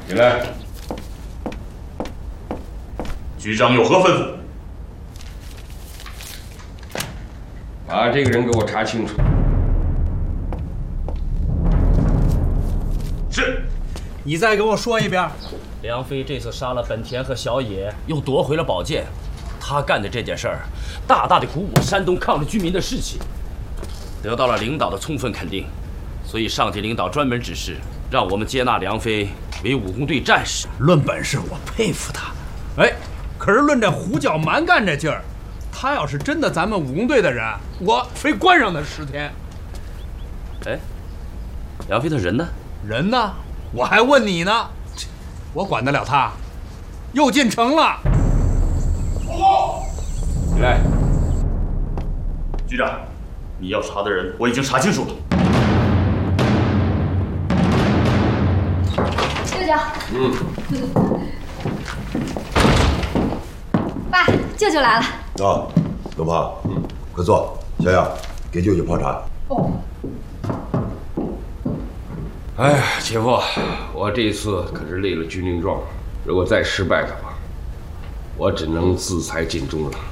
进来。 局长有何吩咐？ 把这个人给我查清楚。 是。 你再给我说一遍。 梁飞这次杀了本田和小野，又夺回了宝剑，他干的这件事儿，大大的鼓舞山东抗日军民的士气，得到了领导的充分肯定，所以上级领导专门指示，让我们接纳梁飞为武工队战士。 论本事，我佩服他。哎，可是论这胡搅蛮干这劲儿，他要是真的咱们武工队的人，我非关上他10天。 哎，梁飞的人呢？ 人呢？我还问你呢，我管得了他？又进城了。 来， 局长，你要查的人我已经查清楚了。 舅舅。爸，舅舅来了。 啊，东胖，快坐。小雅，给舅舅泡茶。 哦。 哎呀，姐夫，我这次可是立了军令状，如果再失败的话，我只能自裁尽忠了。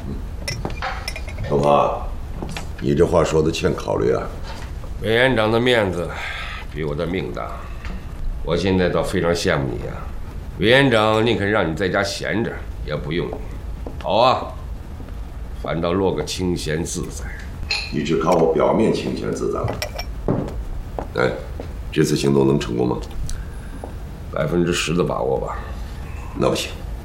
东胖，你这话说的欠考虑啊。 委员长的面子比我的命大，我现在倒非常羡慕你啊。委员长宁肯让你在家闲着，也不用你。好啊，反倒落个清闲自在。 你只看我表面清闲自在了。哎，这次行动能成功吗？ 10%的把握吧。 那不行。